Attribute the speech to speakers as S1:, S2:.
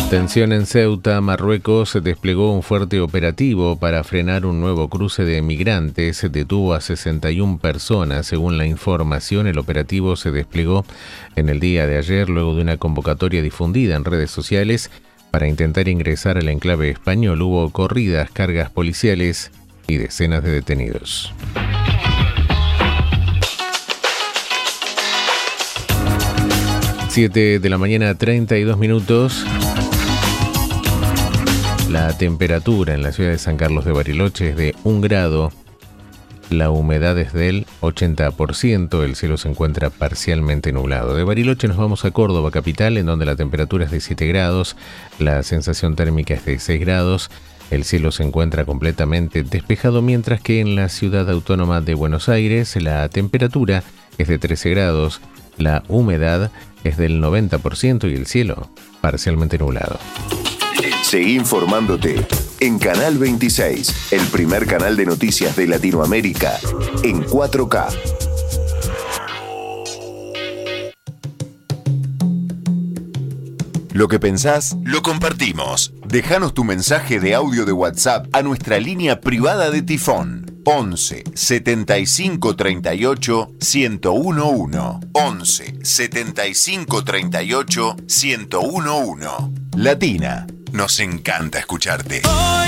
S1: Atención, en Ceuta, Marruecos desplegó un fuerte operativo para frenar un nuevo cruce de migrantes. Detuvo a 61 personas. Según la información, el operativo se desplegó en el día de ayer luego de una convocatoria difundida en redes sociales para intentar ingresar al enclave español. Hubo corridas, cargas policiales y decenas de detenidos. Siete de la mañana, 32 minutos. La temperatura en la ciudad de San Carlos de Bariloche es de 1 grado. La humedad es del 80%. El cielo se encuentra parcialmente nublado. De Bariloche nos vamos a Córdoba capital, en donde la temperatura es de 7 grados. La sensación térmica es de 6 grados. El cielo se encuentra completamente despejado, mientras que en la ciudad autónoma de Buenos Aires la temperatura es de 13 grados. La humedad es del 90% y el cielo parcialmente nublado.
S2: Seguí informándote en Canal 26, el primer canal de noticias de Latinoamérica, en 4K. Lo que pensás, lo compartimos. Déjanos tu mensaje de audio de WhatsApp a nuestra línea privada de Tifón. 11 75 38 1011. 11 75 38 1011. Latina. Nos encanta escucharte.
S3: Hoy